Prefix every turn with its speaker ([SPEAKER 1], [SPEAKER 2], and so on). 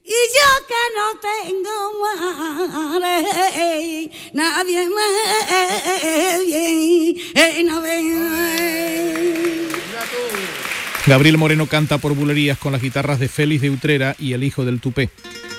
[SPEAKER 1] Y yo que no tengo madre, nadie me no ve.
[SPEAKER 2] Gabriel Moreno canta por bulerías con las guitarras de Félix de Utrera y el hijo del Tupé.